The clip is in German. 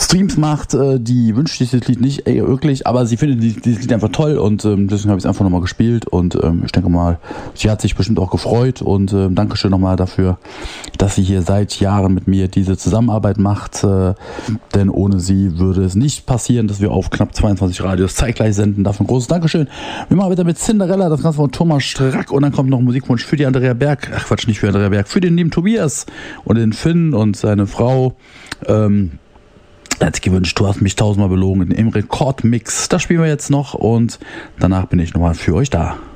Streams macht, die wünscht sich das Lied nicht wirklich, aber sie findet dieses Lied einfach toll und deswegen habe ich es einfach nochmal gespielt und ich denke mal, sie hat sich bestimmt auch gefreut und Dankeschön nochmal dafür, dass sie hier seit Jahren mit mir diese Zusammenarbeit macht, denn ohne sie würde es nicht passieren, dass wir auf knapp 22 Radios zeitgleich senden. Dafür ein großes Dankeschön. Wir machen weiter mit Cinderella, das Ganze von Thomas Strack und dann kommt noch ein Musikwunsch für die Andrea Berg, nicht für Andrea Berg, für den lieben Tobias und den Finn und seine Frau. Er hat sich gewünscht, du hast mich 1000-mal belogen im Rekordmix. Das spielen wir jetzt noch und danach bin ich nochmal für euch da.